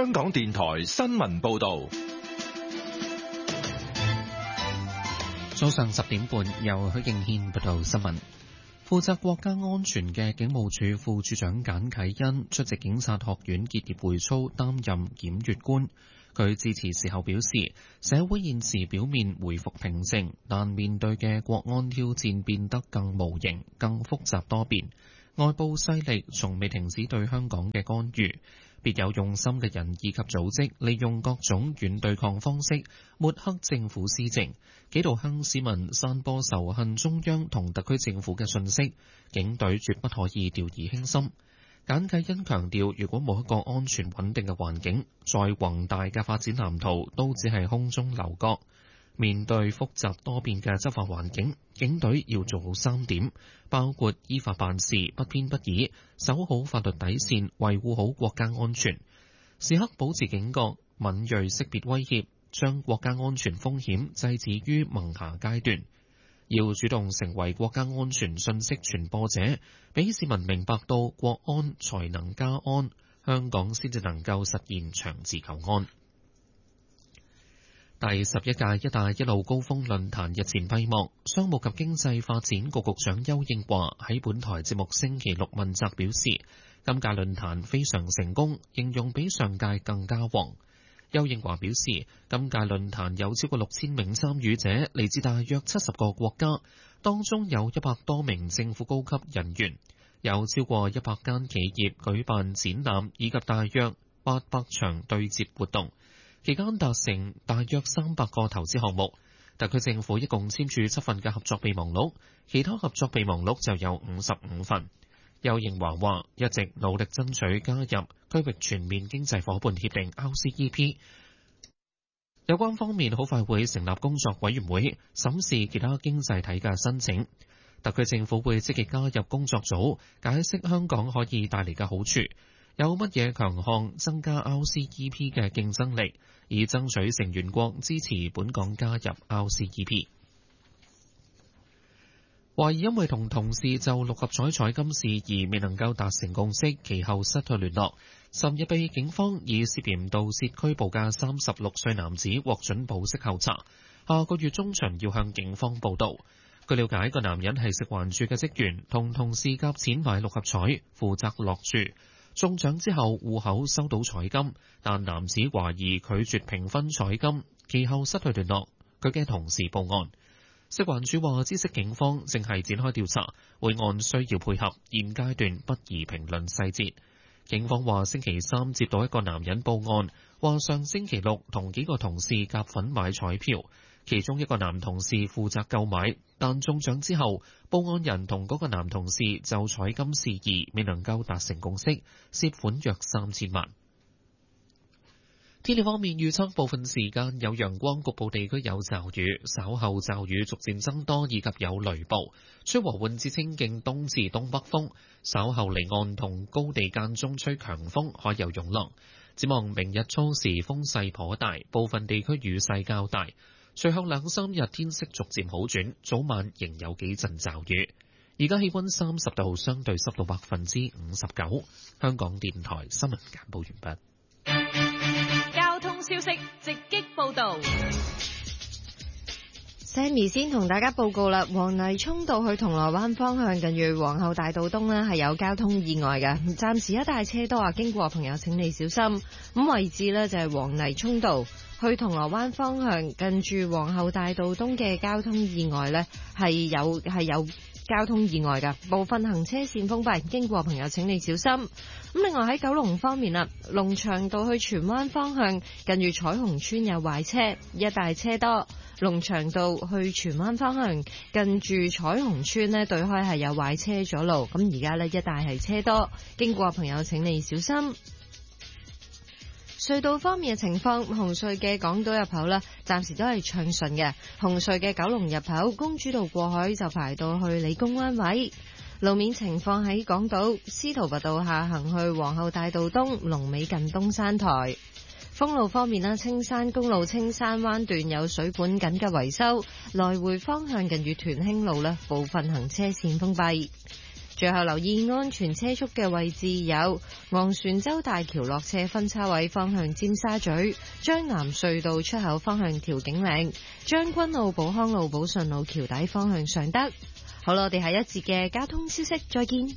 香港電台新聞報道。 早上10點半，由許敬軒報道新聞。負責國家安全嘅警務處副處長簡啟恩出席警察學院結業會操，擔任檢閱官。佢致辭時候表示，社會現時表面回復平靜，但面對嘅國安挑戰變得更無形、更複雜多變。外部勢力從未停止對香港嘅干預，別有用心嘅人以及組織利用各種軟對抗方式抹黑政府施政，企圖向市民散播仇恨中央同特區政府嘅信息。警隊絕不可以掉以輕心。簡啟恩強調，如果冇一個安全穩定嘅環境，再宏大嘅發展藍圖都只係空中樓閣。面對複雜多變嘅執法環境，警隊要做好3點，包括依法辦事，不偏不倚，守好法律底線，維護好國家安全，時刻保持警覺，敏銳識別威脅，將國家安全風險制止於萌芽階段。要主動成為國家安全信息傳播者，俾市民明白到國安才能加安，香港先至能夠實現長治久安。第11屆「一帶一路」高峰論壇日前閉幕，商務及經濟發展局局長邱應華喺本台節目星期六問責表示，今屆論壇非常成功，形容比上屆更加旺。邱應華表示，今屆論壇有超過6000名參與者，嚟自大約70個國家，當中有100多名政府高級人員，有超過100間企業舉辦展覽，以及大約800場對接活動。期間達成大約300個投資項目，特區政府一共簽署7份嘅合作備忘錄，其他合作備忘錄就有55份。邱應華話：一直努力爭取加入區域全面經濟夥伴協定 RCEP， 有關方面好快會成立工作委員會審視其他經濟體嘅申請。特區政府會積極加入工作組，解釋香港可以帶嚟嘅好處，有乜嘢強項增加 RCEP 嘅競爭力，以爭取成員國支持本港加入 RCEP。懷疑因為同同事就六合彩彩金事宜未能夠達成共識，其後失去聯絡。尋日被警方以涉嫌盜竊拘捕嘅36歲男子獲准保釋候查，下個月中旬要向警方報到。據了解，個男人係食環署嘅職員，同同事夾錢買六合彩，負責落注。中獎之後戶口收到彩金，但男子懷疑拒絕平分彩金，其後失去聯絡。佢嘅同事報案。食環署話，知悉警方正係展開調查，會按需要配合，現階段不宜評論細節。警方話，星期三接到一個男人報案，話上星期六同幾個同事夾份買彩票，其中一個男同事負責購買，但中獎之後，報案人同嗰個男同事就彩金事宜未能夠達成共識，涉款約3000萬。天氣方面預測，部分時間有陽光，局部地區有驟雨，稍後驟雨逐漸增多，以及有雷暴。吹和緩至清勁東至東北風，稍後離岸同高地間中吹強風，海有湧浪。展望明日初時風勢頗大，部分地區雨勢較大。隨後2-3日天色逐漸好轉，早晚仍有幾陣驟雨。而家氣溫30度，相對濕度59%。香港電台新聞簡報完畢。 交通消息直擊報道。 Sammy 先同大家報告啦，黃泥涌道去銅鑼灣方向近住皇后大道東呢係有交通意外嘅，暫時一帶車多啊，經過朋友請你小心。咁位置呢就係黃泥涌道去銅鑼灣方向近住皇后大道東嘅交通意外呢係有交通意外嘅，部分行車線封閉，經過朋友請你小心。咁另外喺九龍方面啦，龍翔道去荃灣方向近住彩虹村有壞車，一帶車多。龍翔道去荃灣方向近住彩虹村呢對開係有壞車阻路，咁而家呢一帶係車多，經過朋友請你小心。隧道方面嘅情況，紅隧嘅港島入口呢暫時都係暢順嘅。紅隧嘅九龍入口公主道過海就排到去理工灣位。路面情況喺港島司徒拔道下行去皇后大道東，龍尾近東山台。封路方面啦，青山公路青山灣段有水管緊急維修，來回方向近住屯興路呢部分行車線封閉。 最後留意安全車速嘅位置有昂船洲大橋落車分叉位方向尖沙咀、將南隧道出口方向調景嶺、將軍澳寶康路寶順路橋底方向上德。好啦，我哋下一節嘅交通消息再見。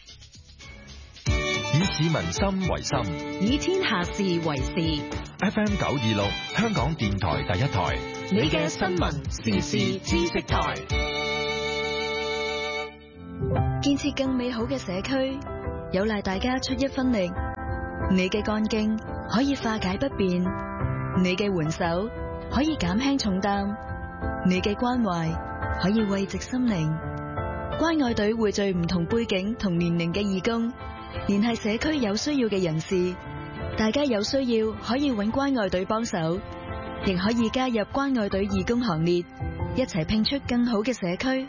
以市民心為心， 以天下事為事。 FM 926香港電台第一台， 你嘅新聞時事知識台。 建設更美好嘅社區，有賴大家出一分力。你嘅幹勁可以化解不便，你嘅援手可以減輕重擔，你嘅關懷可以慰藉心靈。關愛隊匯聚唔同背景同年齡嘅義工，聯繫社區有需要嘅人士。大家有需要可以揾關愛隊幫手，亦可以加入關愛隊義工行列，一齊拼出更好嘅社區。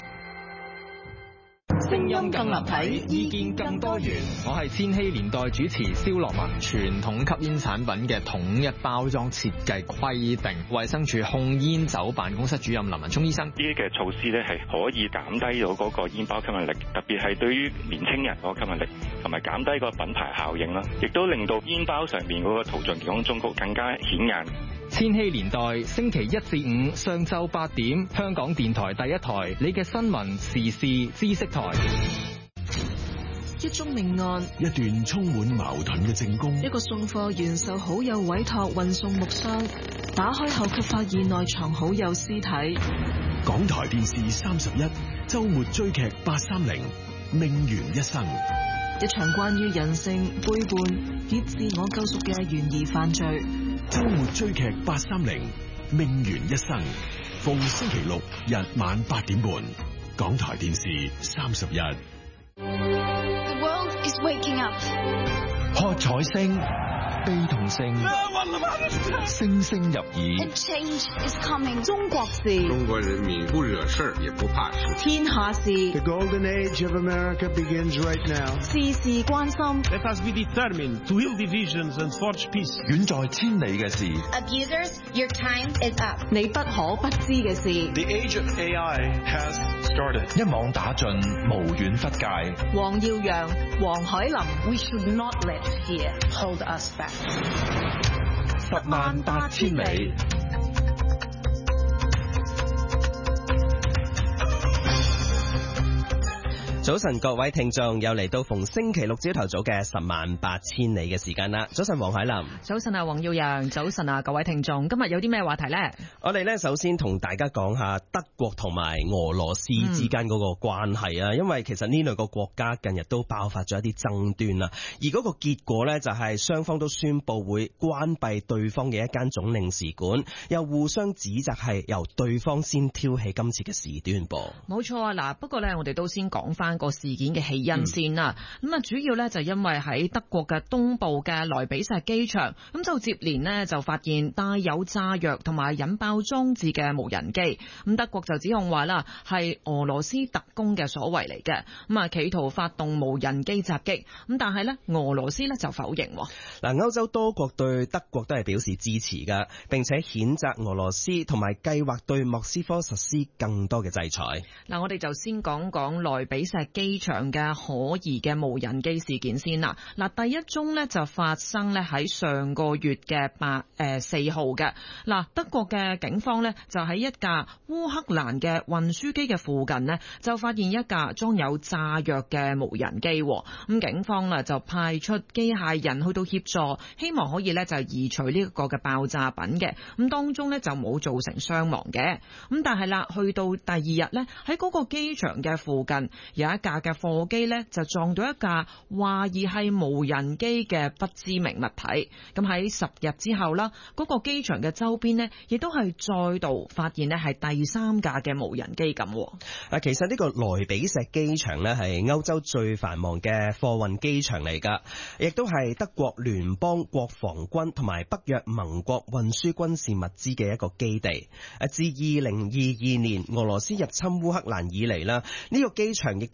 聲音更立體， 意見更多元。我係千禧年代主持蕭樂文。傳統吸煙產品嘅統一包裝設計規定，衛生署控煙酒辦公室主任林文聰醫生， 呢啲嘅措施咧係可以減低到嗰個煙包吸引力，特別係對於年青人嗰個吸引力，同埋減低個品牌效應啦，亦都令到煙包上面嗰個圖像講中國更加顯眼。 千禧年代星期一至五上晝8點，香港電台第一台，你嘅新聞時事知識台。 一宗命案， 一段充滿矛盾嘅證供， 一個送貨員受好友委託運送木箱，打開後卻發現內藏好友屍體。 港台電視31周末追劇830命懸一生， 一場關於人性背叛以自我救贖嘅懸疑犯罪。 周末追劇830命懸一生，逢星期六日晚8點半，港台電視31。 The world is waking up。 喝彩聲、悲痛聲，聲聲入耳。 A change is coming。 中國事， 中國人民不惹事也不怕事。 天下事。 The golden age of America begins right now。 事事關心。 Let us be determined to heal divisions and forge peace。 遠在千里嘅事。 Abusers, your time is up。 你不可不知嘅事。 The age of AI has started。 一網打盡，無遠弗屆。 黃耀揚、黃海林。 We should not let fear hold us back。 18000里。 早晨，各位聽眾，又嚟到逢星期六朝頭早嘅18000里嘅時間啦。早晨，黃海林。 早晨啊，黃耀揚。早晨啊，各位聽眾，今日有啲咩話題呢？ 我哋呢首先同大家講下德國同埋俄羅斯之間嗰個關係啊，因為其實呢兩個國家近日都爆發咗一啲爭端啦，而嗰個結果呢，就係雙方都宣布會關閉對方嘅一間總領事館，又互相指責係由對方先挑起今次嘅事端噃。 冇錯啊，嗱，不過呢，我哋都先講翻個事件嘅起因先啦。咁啊，主要呢，就因為喺德國嘅東部嘅萊比錫機場，咁就接連呢，就發現帶有炸藥同埋引爆裝置嘅無人機。咁德國就指控話啦，係俄羅斯特工嘅所為嚟嘅，咁啊企圖發動無人機襲擊。咁但係呢，俄羅斯呢就否認。 嗱，歐洲多國對德國都係表示支持噶，並且譴責俄羅斯同埋計劃對莫斯科實施更多嘅制裁。 嗱，我哋就先講講萊比錫機場嘅可疑嘅無人機事件先啦。嗱，第一宗呢就發生咧喺上個月嘅4號嘅。嗱，德國嘅警方呢就喺一架烏克蘭嘅運輸機嘅附近呢就發現一架裝有炸藥嘅無人機。咁警方呢就派出機械人去到協助，希望可以呢就移除呢一個嘅爆炸品嘅。咁當中呢就冇造成傷亡嘅。咁但係啦，去到第二日呢，喺嗰個機場嘅附近有一架嘅貨機呢就撞到一架懷疑係無人機嘅不知名物體。咁喺10日之後啦，嗰個機場嘅周邊呢亦都係再度發現呢係第3架嘅無人機咁。 其實呢個萊比錫機場呢係歐洲最繁忙嘅貨運機場嚟噶，亦都係德國聯邦國防軍同埋北約盟國運輸軍事物資嘅一個基地。自2022年俄羅斯入侵烏克蘭以嚟啦，呢個機場亦都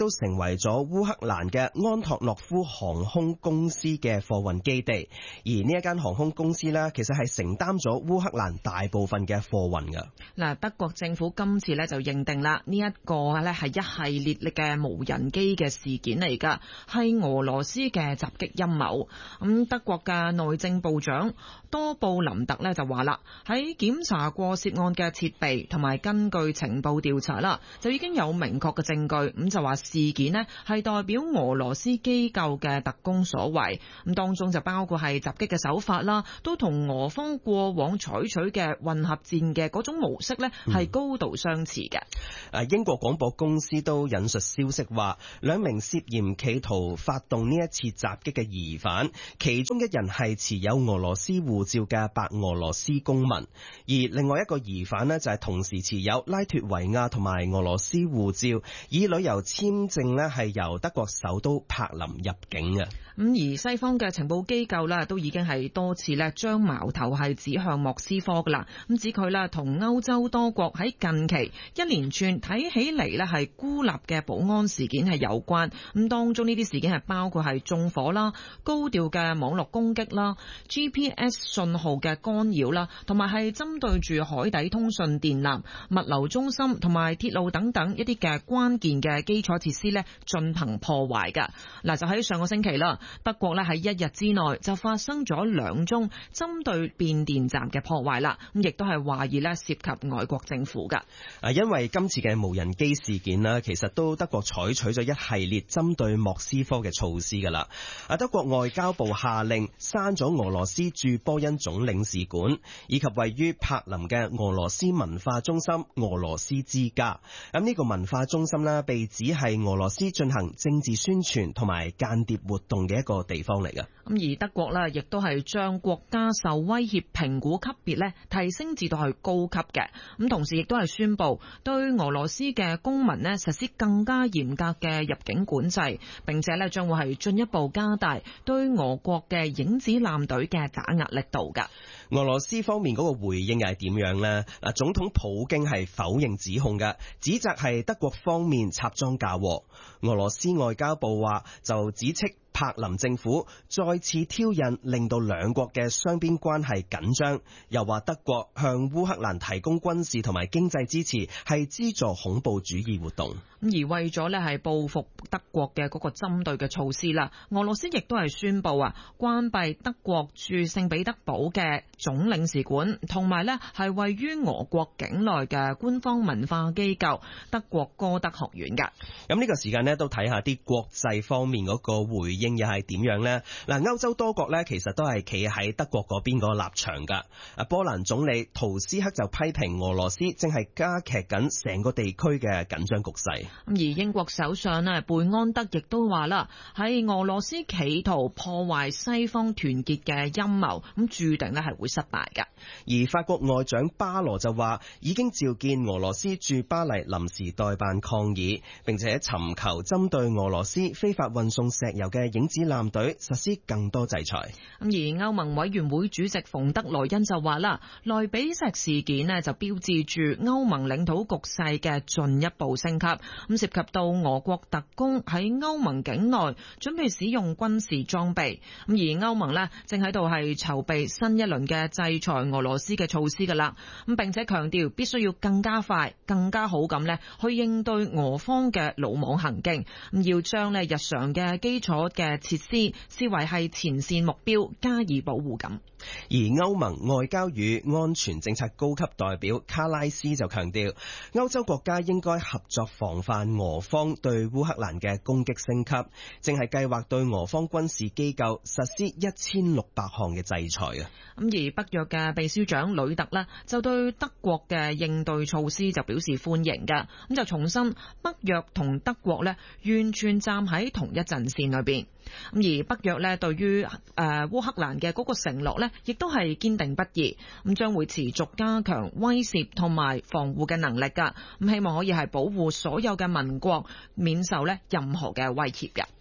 都成為咗烏克蘭嘅安托諾夫航空公司嘅貨運基地，而呢一間航空公司呢，其實係承擔咗烏克蘭大部分嘅貨運㗎。 嗱，德國政府今次呢就認定啦，呢一個呢係一系列嘅無人機嘅事件嚟㗎，係俄羅斯嘅襲擊陰謀。咁德國嘅內政部長多布林特呢就話啦，喺檢查過涉案嘅設備同埋根據情報調查啦，就已經有明確嘅證據，咁就話事件呢係代表俄羅斯機構嘅特工所為，咁當中就包括係襲擊嘅手法啦，都同俄方過往採取嘅混合戰嘅嗰種模式呢係高度相似嘅。 英國廣播公司都引述消息話，兩名涉嫌企圖發動呢一次襲擊嘅疑犯，其中一人係持有俄羅斯護照嘅白俄羅斯公民，而另外一個疑犯呢，就係同時持有拉脫維亞同埋俄羅斯護照，以旅遊簽證呢係由德國首都柏林入境嘅。 咁而西方嘅情報機構呢，都已經係多次呢將矛頭係指向莫斯科噶啦，咁指佢啦同歐洲多國喺近期一連串睇起嚟呢係孤立嘅保安事件係有關。咁當中呢啲事件係包括係縱火啦、高調嘅網絡攻擊啦、GPS 信號嘅干擾啦，同埋係針對住海底通訊電纜、物流中心同埋鐵路等等一啲嘅關鍵嘅基礎設施呢進行破壞㗎。嗱，就喺上個星期啦，德國呢喺一日之內就發生咗2宗針對變電站嘅破壞啦，咁亦都係懷疑呢涉及外國政府㗎。 因為今次嘅無人機事件呢，其實都德國採取咗一系列針對莫斯科嘅措施㗎啦。德國外交部下令刪咗俄羅斯駐波恩總領事館，以及位於柏林嘅俄羅斯文化中心俄羅斯之家。咁呢個文化中心呢，被指係俄羅斯進行政治宣傳同埋間諜活動嘅一個地方嚟嘅。 咁而德國呢，亦都係將國家受威脅評估級別呢提升至到係高級嘅。咁同時亦都係宣布對俄羅斯嘅公民呢實施更加嚴格嘅入境管制，並且呢將會係進一步加大對俄國嘅影子艦隊嘅打壓力度㗎。 俄羅斯方面嗰個回應又係點樣呢？嗱，總統普京係否認指控嘅，指責係德國方面插贓嫁禍。俄羅斯外交部話就指斥柏林政府再次挑釁，令到兩國嘅雙邊關係緊張，又話德國向烏克蘭提供軍事同埋經濟支持係資助恐怖主義活動。 而為咗呢係報復德國嘅嗰個針對嘅措施啦，俄羅斯亦都係宣布關閉德國駐聖彼得堡嘅總領事館，同埋呢係位於俄國境內嘅官方文化機構德國歌德學院㗎。 咁呢個時間呢，都睇下啲國際方面嗰個回應又係點樣呢？嗱，歐洲多國呢，其實都係企喺德國嗰邊個立場噶。波蘭總理圖斯克就批評俄羅斯正係加劇緊成個地區嘅緊張局勢。 而英國首相呢貝安德亦都話啦，喺俄羅斯企圖破壞西方團結嘅陰謀，咁注定呢係會失敗噶。 而法國外長巴羅就話已經召見俄羅斯駐巴黎臨時代辦抗議，並且尋求針對俄羅斯非法運送石油嘅影子艦隊實施更多制裁。 而歐盟委員會主席馮德萊恩就話啦，萊比錫事件呢就標誌住歐盟領土局勢嘅進一步升級，咁涉及到俄國特工喺歐盟境內準備使用軍事裝備，咁而歐盟呢正喺度係籌備新一輪嘅制裁俄羅斯嘅措施噶啦，咁並且強調必須要更加快、更加好咁呢去應對俄方嘅魯莽行徑，咁要將呢日常嘅基礎嘅設施視為係前線目標，加以保護咁。 而歐盟外交與安全政策高級代表卡拉斯就強調，歐洲國家應該合作防範俄方對烏克蘭嘅攻擊升級，正係計劃對俄方軍事機構實施1600項嘅制裁啊。 咁而北約嘅秘書長呂特呢，就對德國嘅應對措施就表示歡迎㗎，咁就重申北約同德國呢完全站喺同一陣線裏邊。咁而北約呢對於烏克蘭嘅嗰個承諾呢，亦都係堅定不移，咁將會持續加強威懾同埋防護嘅能力㗎，咁希望可以係保護所有嘅盟國免受呢任何嘅威脅嘅。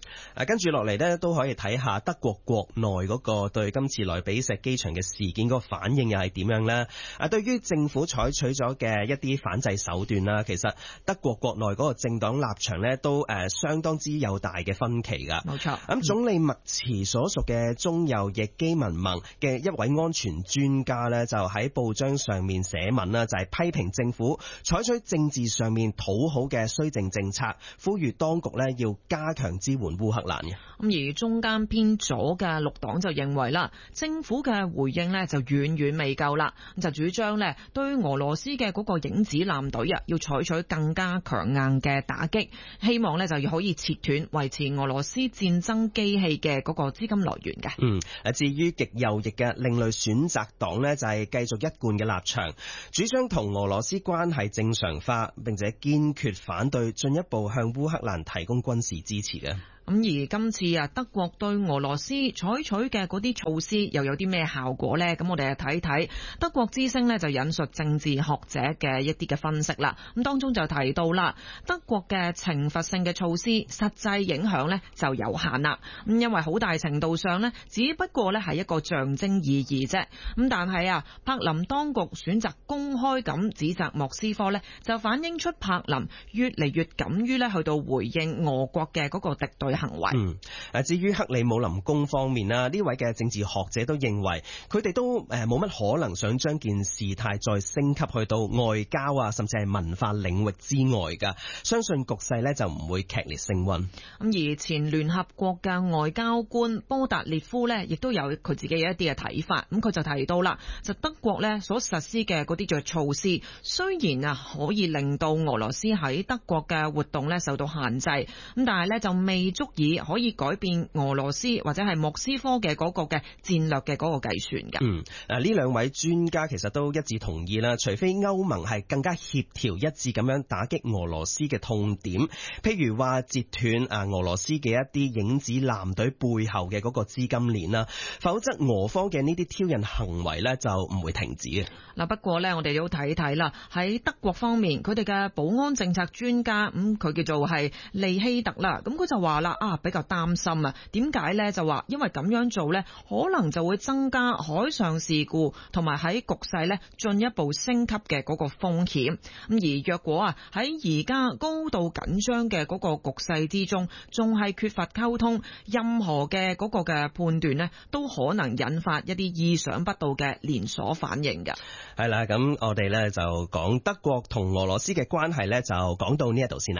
跟住落嚟呢，都可以睇下德國國內嗰個對今次萊比錫機場嘅事件嗰個反應又係點樣呢？對於政府採取咗嘅一啲反制手段啦，其實德國國內嗰個政黨立場呢都相當之有大嘅分歧㗎。 冇錯。 咁總理默茨所屬嘅中右翼基民盟嘅一位安全專家呢，就喺報章上面寫文啦，就係批評政府採取政治上面討好嘅綏靖政策，呼籲當局呢要加強支援烏克蘭嘅。 咁而中間偏左嘅綠黨就認為啦，政府嘅回應呢就遠遠未夠啦，就主張呢對俄羅斯嘅嗰個影子艦隊啊，要採取更加強硬嘅打擊，希望呢就可以切斷維持俄羅斯戰爭機器嘅嗰個資金來源嘅。 至於極右翼嘅另類選擇黨呢，就係繼續一貫嘅立場，主張同俄羅斯關係正常化，並且堅決反對進一步向烏克蘭提供軍事支持嘅。 咁而今次啊，德國對俄羅斯採取嘅嗰啲措施又有啲咩效果呢？咁我哋就睇睇德國之聲呢就引述政治學者嘅一啲嘅分析啦。咁當中就提到啦，德國嘅懲罰性嘅措施實際影響呢就有限啦。咁因為好大程度上呢，只不過呢係一個象徵意義啫。咁但係啊，柏林當局選擇公開咁指責莫斯科呢，就反映出柏林越嚟越敢於呢去到回應俄國嘅嗰個敵對行為。 至於克里姆林宮方面啦，呢位嘅政治學者都認為佢哋都冇乜可能想將件事態再升級去到外交啊，甚至係文化領域之外㗎。相信局勢呢就唔會劇烈升溫。 咁而前聯合國嘅外交官波達列夫呢，亦都有佢自己嘅一啲嘅睇法。咁佢就提到啦，就德國呢所實施嘅嗰啲嘅措施，雖然啊可以令到俄羅斯喺德國嘅活動呢受到限制，咁但係呢就未足以可以改變俄羅斯或者係莫斯科嘅嗰個嘅戰略嘅嗰個計算㗎。 呢兩位專家其實都一致同意啦，除非歐盟係更加協調一致咁樣打擊俄羅斯嘅痛點，譬如話截斷俄羅斯嘅一啲影子艦隊背後嘅嗰個資金鏈啦，否則俄方嘅呢啲挑釁行為呢就唔會停止嘅。 嗱，不過呢，我哋都睇睇啦，喺德國方面，佢哋嘅保安政策專家佢叫做係利希特啦，咁佢就話啦比較擔心啊，點解呢？就話因為咁樣做呢，可能就會增加海上事故同埋喺局勢呢進一步升級嘅嗰個風險。咁而若果喺而家高度緊張嘅嗰個局勢之中，仲係缺乏溝通，任何嘅嗰個嘅判斷呢，都可能引發一啲意想不到嘅連鎖反應㗎。 係啦，咁我哋呢就講德國同俄羅斯嘅關係呢，就講到呢一度先啦。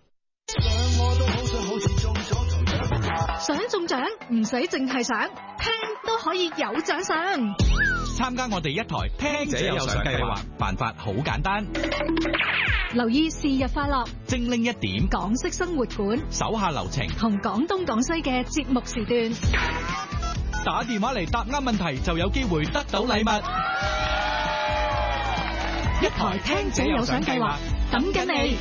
想中獎唔使淨係想，聽都可以有獎賞。 參加我哋一台聽者有獎計劃，辦法好簡單。 留意是日快樂， 精靈一點， 港式生活館， 手下留情， 同廣東廣西嘅節目時段。 打電話嚟答啱問題就有機會得到禮物。 一台聽者有獎計劃，等緊你。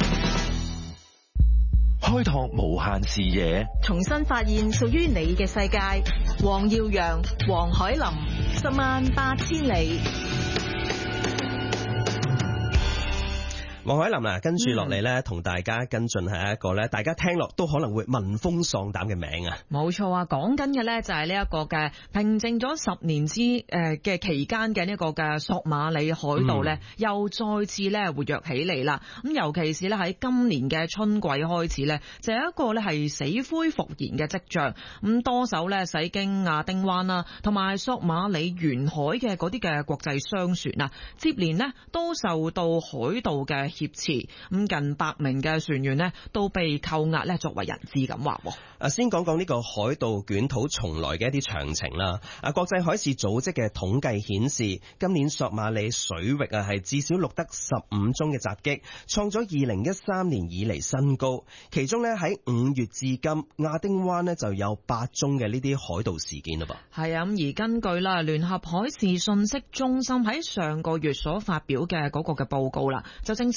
開拓無限視野， 重新發現屬於你嘅世界。黃耀揚、黃海林，108000里。 黃海林跟住落嚟呢，同大家跟進係一個呢，大家聽落都可能會聞風喪膽嘅名啊！ 冇錯啊，講緊嘅呢就係呢一個嘅平靜咗10年嘅期間嘅呢個嘅索馬里海盜呢，又再次呢活躍起嚟啦。咁尤其是呢喺今年嘅春季開始呢，就有一個呢係死灰復燃嘅跡象。咁多艘呢駛經亞丁灣啦，同埋索馬里沿海嘅嗰啲嘅國際商船啊，接連呢都受到海盜嘅挾持，咁近100名嘅船員呢都被扣押呢作為人質咁話。 先講講呢個海盜捲土重來嘅一啲詳情啦。國際海事組織嘅統計顯示，今年索馬里水域係至少錄得15宗嘅襲擊，創咗2013年以嚟新高。其中呢喺5月至今，亞丁灣呢就有8宗嘅呢啲海盜事件啦噃。 係啊，咁而根據啦聯合海事信息中心喺上個月所發表嘅嗰個嘅報告啦，就證實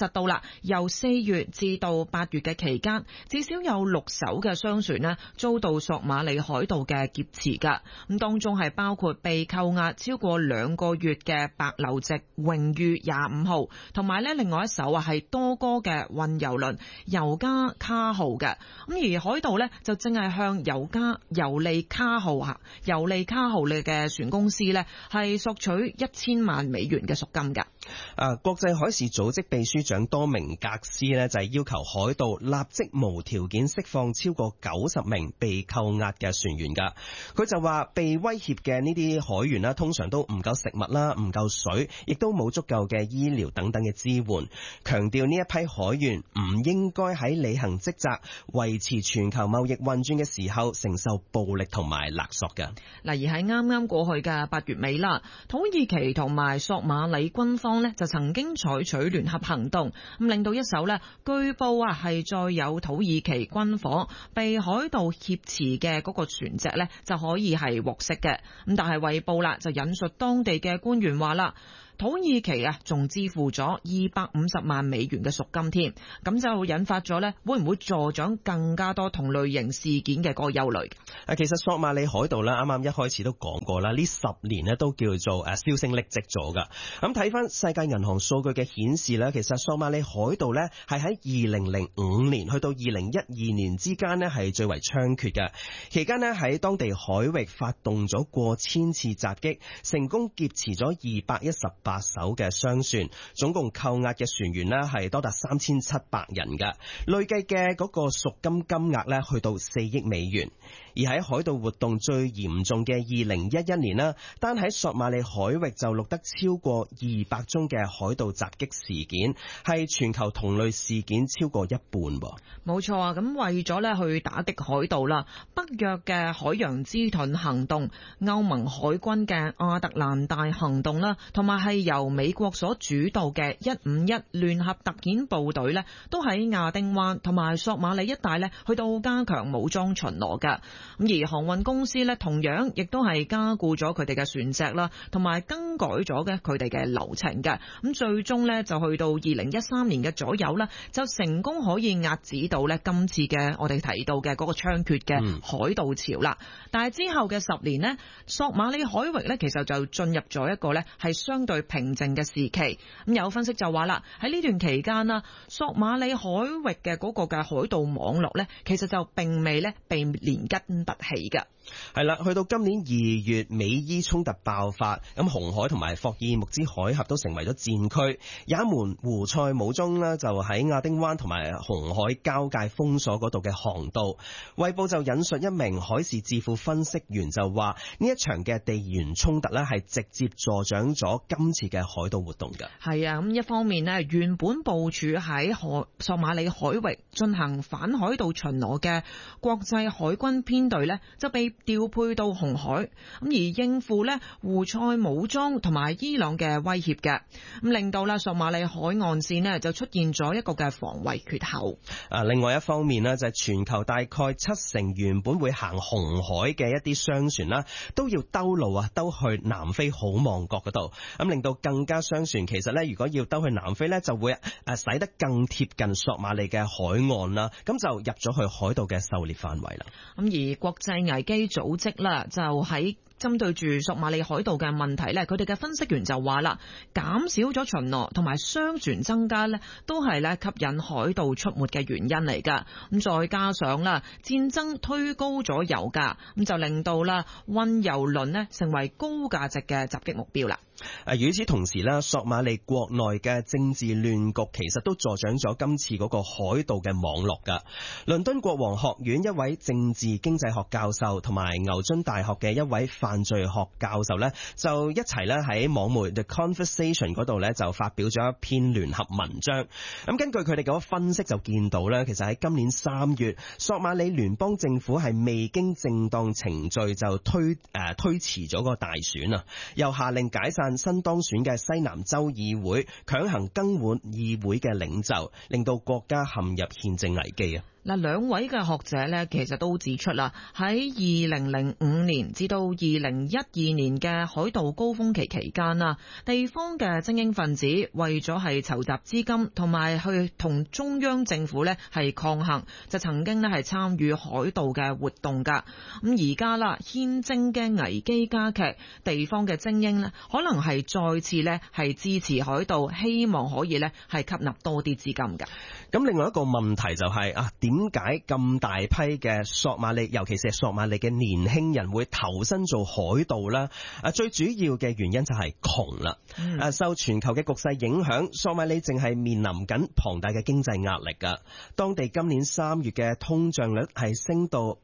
實到啦，由4月至到8月嘅期間，至少有6艘嘅商船呢遭到索馬里海盜嘅劫持㗎。咁當中係包括被扣押超過2個月嘅白鷺籍榮譽25號，同埋呢另外一艘係多哥嘅運油輪尤加卡號嘅。咁而海盜呢就正係向尤利卡號嘅船公司呢係索取1000萬美元嘅贖金㗎。 國際海事組織秘書長多明格斯呢就係要求海盜立即無條件釋放超過90名被扣押嘅船員㗎。佢就話被威脅嘅呢啲海員啦，通常都唔夠食物啦，唔夠水，亦都冇足夠嘅醫療等等嘅支援，強調呢一批海員唔應該喺履行職責、維持全球貿易運轉嘅時候承受暴力同埋勒索㗎。 嗱，而喺啱啱過去嘅8月尾啦，土耳其同埋索馬里軍方呢就曾經採取聯合行動，咁令到一艘呢據報係載有土耳其軍火被海盜挾持嘅嗰個船隻呢就可以係獲釋嘅。咁但係衛報啦就引述當地嘅官員話啦，土耳其仲支付咗250萬美元嘅贖金添，咁就引發咗呢會唔會助長更加多同類型事件嘅嗰個憂慮？ 其實索馬里海盜呢啱啱一開始都講過啦，呢10年呢都叫做銷聲匿跡咗㗎。咁睇翻世界銀行數據嘅顯示呢，其實索馬里海盜呢係喺2005年去到2012年之間呢係最為猖獗嘅。期間呢喺當地海域發動咗過千次襲擊，成功劫持咗218艘嘅商船，總共扣押嘅船員呢係多達3700人嘅，累計嘅嗰個贖金金額呢去到4億美元。而喺海盜活動最嚴重嘅2011年啦，單喺索馬里海域就錄得超過200宗嘅海盜襲擊事件，係全球同類事件超過一半噃。 冇錯啊！咁為咗呢去打擊海盜啦，北約嘅海洋之盾行動、歐盟海軍嘅亞特蘭大行動啦，同埋係由美國所主導嘅151聯合特遣部隊呢，都喺亞丁灣同埋索馬里一帶呢去到加強武裝巡邏㗎。咁而航運公司呢，同樣亦都係加固咗佢哋嘅船隻啦，同埋更改咗嘅佢哋嘅流程嘅。咁最終呢，就去到2013年嘅左右啦，就成功可以壓止到呢今次嘅我哋提到嘅嗰個猖獗嘅海盜潮啦。但係之後嘅10年呢，索馬里海域呢，其實就進入咗一個呢係相對平靜嘅時期。咁有分析就話啦，喺呢段期間啦，索馬里海域嘅嗰個嘅海盜網絡呢，其實就並未呢被連根拔起㗎。 係啦，去到今年2月，美伊衝突爆發，咁紅海同埋霍爾木茲海峽都成為咗戰區。也門胡塞武裝呢就喺亞丁灣同埋紅海交界封鎖嗰度嘅航道。衛報就引述一名海事智庫分析員就話，呢一場嘅地緣衝突呢係直接助長咗今次嘅海盜活動㗎。 係啊，咁一方面呢，原本部署喺索馬里海域進行反海盜巡邏嘅國際海軍編隊呢，就被調配到紅海，咁而應付呢胡塞武裝同埋伊朗嘅威脅嘅，咁令到啦索馬里海岸線呢就出現咗一個嘅防衛缺口。 另外一方面呢，就係全球大概70%原本會行紅海嘅一啲商船啦，都要兜路兜去南非好望角嗰度，咁令到更加商船其實呢，如果要兜去南非呢，就會駛得更貼近索馬里嘅海岸啦，咁就入咗去海盜嘅狩獵範圍啦。 咁而國際危機組織啦，就喺針對住索馬里海盜嘅問題呢，佢哋嘅分析員就話啦，減少咗巡邏同埋商船增加呢，都係呢吸引海盜出沒嘅原因嚟噶。咁再加上啦，戰爭推高咗油價，咁就令到啦運油輪呢成為高價值嘅襲擊目標啦。 與此同時啦，索馬里國內嘅政治亂局其實都助長咗今次嗰個海盜嘅網絡噶。倫敦國王學院一位政治經濟學教授同埋牛津大學嘅一位犯罪學教授呢，就一齊咧喺網媒 The Conversation 嗰度呢，就發表咗一篇聯合文章。咁根據佢哋嗰個分析就見到呢，其實喺今年3月，索馬里聯邦政府係未經正當程序就推遲咗個大選啊，又下令解散新當選嘅西南州議會，強行更換議會嘅領袖，令到國家陷入憲政危機啊。 嗱，兩位嘅學者呢，其實都指出啦，喺2005年至到2012年嘅海盜高峰期期間啦，地方嘅精英分子為咗係籌集資金同埋去同中央政府呢係抗衡，就曾經呢係參與海盜嘅活動噶。咁而家啦，憲政嘅危機加劇，地方嘅精英呢可能係再次呢係支持海盜，希望可以呢係吸納多啲資金噶。 咁另外一個問題就係點解咁大批嘅索馬里，尤其是索馬里嘅年輕人會投身做海盜呢？最主要嘅原因就係窮啦。受全球嘅局勢影響，索馬里正係面臨緊龐大嘅經濟壓力㗎。當地今年3月嘅通脹率係升到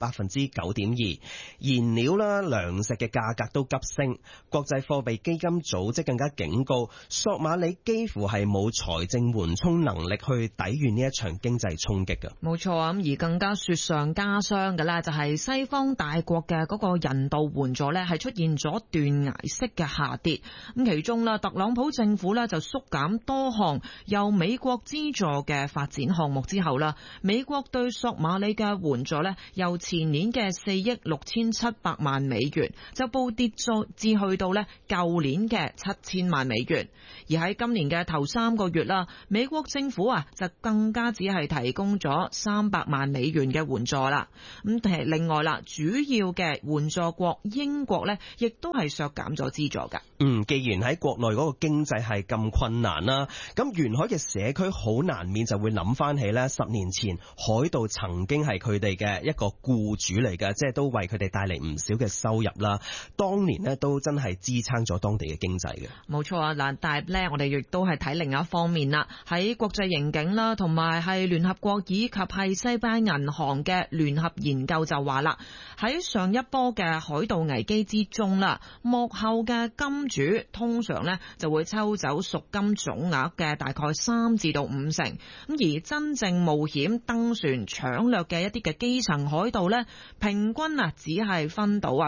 9.2%， 燃料啦、糧食嘅價格都急升。國際貨幣基金組織更加警告，索馬里幾乎係冇財政緩衝能力去抵禦呢一場經濟衝擊㗎。 冇錯啊，而更加雪上加霜嘅咧，就係西方大國嘅嗰個人道援助咧，係出現咗斷崖式嘅下跌。咁其中啦，特朗普政府咧就縮減多項由美國資助嘅發展項目之後啦，美國對索馬里嘅援助咧，由前年嘅4億6700萬美元就暴跌咗至去到咧舊年嘅7000萬美元。而喺今年嘅頭3個月啦，美國政府就更加只係提供咗300萬美元嘅援助啦。咁另外啦，主要嘅援助國英國呢，亦都係削減咗資助噶。 既然喺國內嗰個經濟係咁困難啦，咁沿海嘅社區好難免就會諗翻起呢10年前海盜曾經係佢哋嘅一個僱主嚟嘅，即係都為佢哋帶嚟唔少嘅收入啦。當年呢，都真係支撐咗當地嘅經濟嘅。 冇錯啊，嗱，但係呢，我哋亦都係睇另一方面啦，喺國際刑警啦，同埋係聯合國以及係世界銀行嘅聯合研究就話啦，喺上一波嘅海盜危機之中啦，幕後嘅金主通常呢就會抽走贖金總額嘅大概3至到5成，咁而真正冒險登船搶掠嘅一啲嘅基層海盜呢，平均只係分到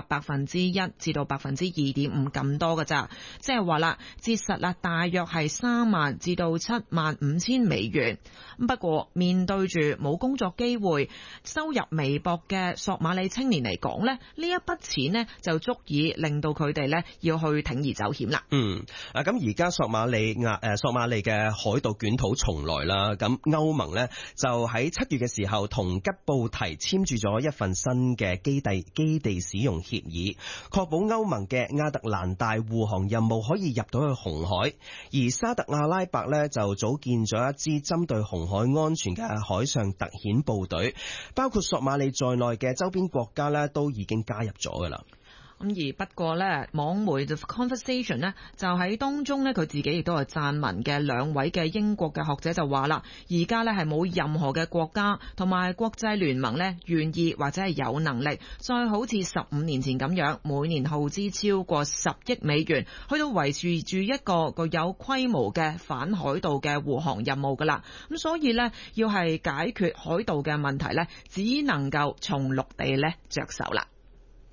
1%至到2.5%咁多㗎咋，即係話啦，折實啦，大約係3萬至到7萬5千美元。不過面對住冇工作機會、收入微薄嘅索馬里青年嚟講呢，呢一筆錢呢就足以令到佢哋呢要去鋌而走險啦。 咁而家索馬里嘅海盜捲土重來啦。咁歐盟呢就喺7月嘅時候同吉布提簽署咗一份新嘅基地使用協議，確保歐盟嘅亞特蘭大護航任務可以入到去紅海。而沙特阿拉伯呢就組建咗一支針對紅海安全嘅海上特遣部隊，包括索馬里在內嘅周邊國家呢都已經加入咗㗎啦。 咁而不過呢，網媒 The Conversation 呢就喺當中呢，佢自己亦都係撰文嘅兩位嘅英國嘅學者就話啦，而家呢係冇任何嘅國家同埋國際聯盟呢願意或者係有能力再好似15年前咁樣每年耗資超過10億美元去到維持住一個具有規模嘅反海盜嘅護航任務噶啦。咁所以呢，要係解決海盜嘅問題呢，只能夠從陸地呢着手啦。